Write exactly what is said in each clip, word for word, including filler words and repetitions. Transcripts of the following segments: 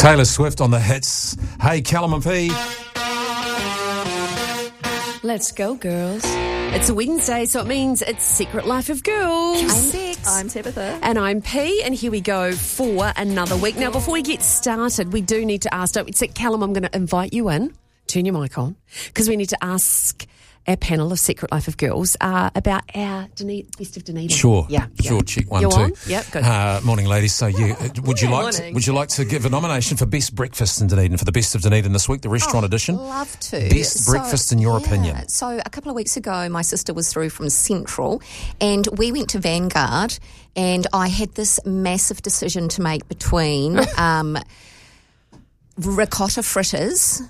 Taylor Swift on the hits. Hey, Callum and P. Let's go, girls. It's a Wednesday, so it means it's Secret Life of Girls. I'm Bex. I'm Tabitha. And I'm P, and here we go for another week. Now, before we get started, we do need to ask, don't we, so Callum, I'm going to invite you in. Turn your mic on, because we need to ask our panel of Secret Life of Girls uh, about our Dunedin, Best of Dunedin. Sure. Yeah. Sure, yeah. check one, You're two. on? Yep, good. Uh, morning, ladies. So you, uh, would you like to, morning. would you like to give a nomination for Best Breakfast in Dunedin, for the Best of Dunedin this week, the restaurant Oh, edition? Love to. Best breakfast in your yeah. opinion? So a couple of weeks ago, my sister was through from Central, and we went to Vanguard, and I had this massive decision to make between um, ricotta fritters.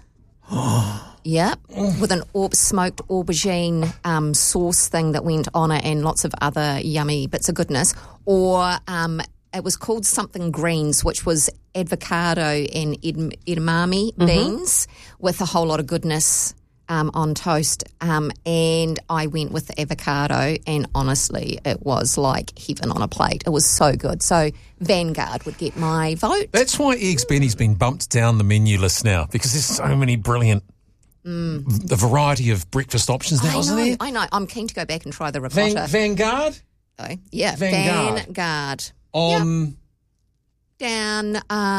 Yep, with an au- smoked aubergine um, sauce thing that went on it, and lots of other yummy bits of goodness. Or um, it was called something greens, which was avocado and ed- edamame mm-hmm. beans with a whole lot of goodness um, on toast. Um, and I went with the avocado, and honestly, it was like heaven on a plate. It was so good. So Vanguard would get my vote. That's why Eggs Benny's been bumped down the menu list now, because there's so many brilliant... Mm. The variety of breakfast options now, I isn't know, there? I know. I'm keen to go back and try the ricotta. Van- Vanguard? Oh, yeah, Vanguard. Vanguard. On... Yep. Down,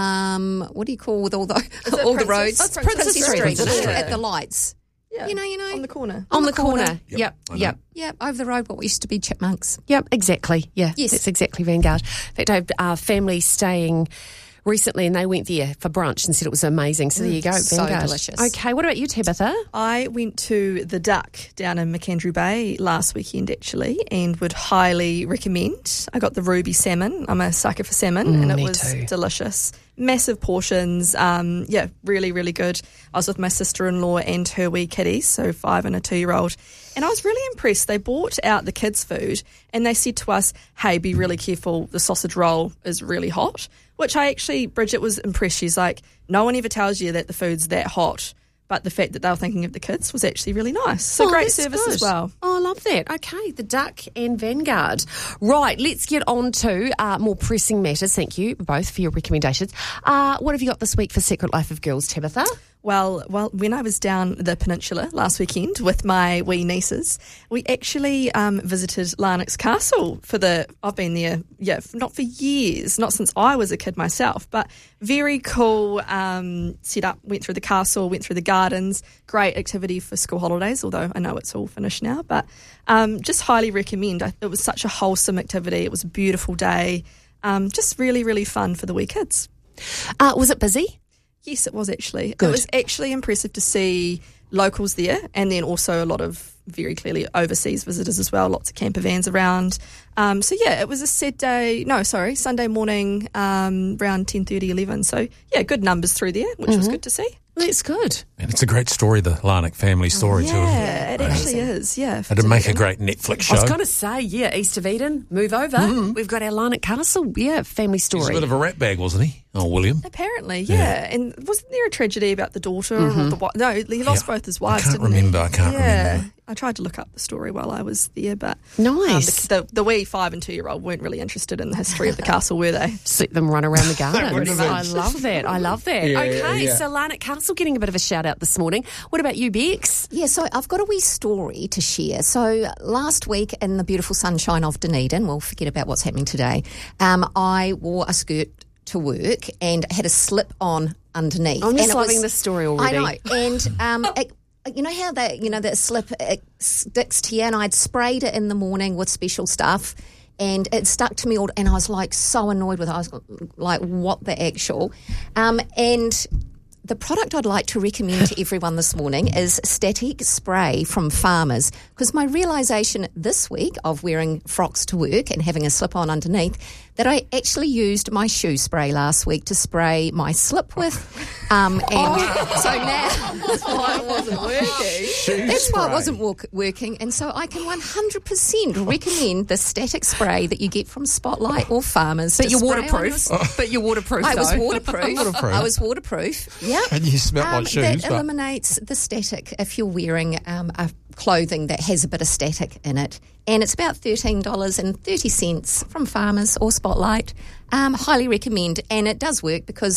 um, what do you call with all the all the Princess? roads? That's Princess Princess Street, Street, isn't it? at the lights. Yeah. You know, you know. On the corner. On, the corner. corner. Yep, Yep, I know. yep. Yep, over the road, what used to be Chipmunks. Yep, exactly. Yeah, Yes. that's exactly Vanguard. In fact, I have a family staying recently, and they went there for brunch and said it was amazing. So there you go, so Vanguard. delicious. Okay, what about you, Tabitha? I went to the Duck down in McAndrew Bay last weekend, actually, and would highly recommend. I got the ruby salmon. I'm a sucker for salmon, Mm, and it me was too. delicious. Massive portions. Um, yeah, really, really good. I was with my sister-in-law and her wee kiddies, so five and a two-year-old. And I was really impressed. They brought out the kids' food, and they said to us, hey, be really careful. The sausage roll is really hot, which I actually, Bridget was impressed. She's like, no one ever tells you that the food's that hot. But the fact that they were thinking of the kids was actually really nice. So Oh, great that's service good. as well. Oh, I love that. Okay, the Duck and Vanguard. Right, let's get on to uh, more pressing matters. Thank you both for your recommendations. Uh, what have you got this week for Secret Life of Girls, Tabitha? Well, well, when I was down the peninsula last weekend with my wee nieces, we actually um, visited Larnax Castle for the. I've been there, yeah, not for years, not since I was a kid myself, but very cool um, setup. Went through the castle, went through the gardens. Great activity for school holidays, although I know it's all finished now. But um, just highly recommend. I, it was such a wholesome activity. It was a beautiful day. Um, just really, really fun for the wee kids. Uh, was it busy? Yes, it was actually. Good. It was actually impressive to see locals there, and then also a lot of very clearly overseas visitors as well, lots of camper vans around. Um, so, yeah, it was a Saturday, no, sorry, Sunday morning um, around ten thirty, eleven. So, yeah, good numbers through there, which mm-hmm. was good to see. That's good. And it's a great story, the Larnack family story, too. Yeah, it actually is, yeah. It'd make a great Netflix show. I was going to say, yeah, East of Eden, move over. Mm-hmm. We've got our Larnack Castle, yeah, family story. He's a bit of a rat bag, wasn't he? Oh, William. Apparently, yeah. Yeah. And wasn't there a tragedy about the daughter Mm-hmm. or the wife? No, he lost Yeah. both his wives, I can't didn't remember, he? I can't yeah. remember. I tried to look up the story while I was there, but Nice. um, the, the, the wee five and two year old weren't really interested in the history of the castle, were they? Just let them run around the gardens. Pretty much. I love that. I love that. Yeah, okay, yeah. so Larnack Castle getting a bit of a shout out this morning. What about you, Bex? Yeah, so I've got a wee story to share. So last week in the beautiful sunshine of Dunedin, we'll forget about what's happening today, um, I wore a skirt to work and had a slip on underneath. I'm just and it loving was- this story already. I know. And um, it, you know how that, you know, that slip, it sticks to you, and I'd sprayed it in the morning with special stuff, and it stuck to me all, and I was like so annoyed with it. I was like, what the actual? Um, and the product I'd like to recommend to everyone this morning is Static Spray from Farmers, because my realisation this week of wearing frocks to work and having a slip-on underneath, that I actually used my shoe spray last week to spray my slip with. Um, and Oh. so now... That's why it wasn't working. That's why it wasn't work, working. And so I can one hundred percent recommend the Static Spray that you get from Spotlight or Farmers. But to you're spray on waterproof. your- But you're waterproof, I was though. waterproof. Waterproof. I was waterproof. Yeah. And you smell like shoes, That but- eliminates the static if you're wearing um, a clothing that has a bit of static in it. And it's about thirteen dollars and thirty cents from Farmers or Spotlight. Um, highly recommend. And it does work because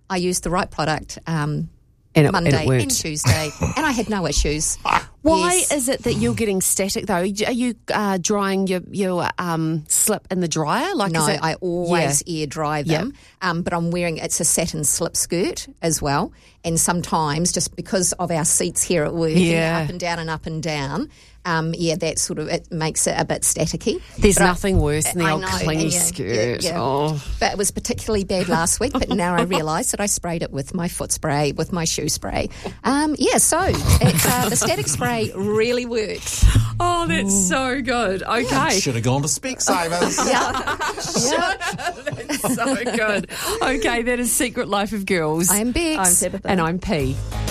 I used the right product um, And it- Monday and it worked. and Tuesday, and I had no issues. Why Yes. is it that you're getting static though? Are you uh, drying your your um, slip in the dryer? Like, No, is it, I always air dry them, um, but I'm wearing it's a satin slip skirt as well. And sometimes, just because of our seats here at work, Yeah. and up and down and up and down, um, yeah, that sort of it makes it a bit staticky. There's But I- nothing worse than the I old know, clingy and yeah, skirt. yeah, yeah. Oh. But it was particularly bad last week. But now I realise that I sprayed it with my foot spray, with my shoe spray. Um, yeah, so it, uh, the static spray really works. Oh, that's so good. Okay. Should have gone to Specsavers. That's so good. Okay, that is Secret Life of Girls. I'm Bex. I'm Tabitha. And I'm P.